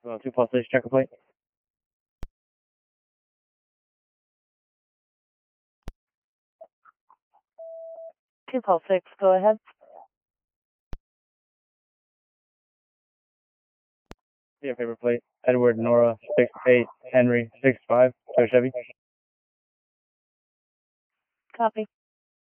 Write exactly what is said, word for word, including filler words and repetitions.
Uh, two plus six, checker plate. Two Pulse six, go ahead. Yeah, paper plate. Edward, Nora, six eight, Henry, six five, Joe Chevy. Copy.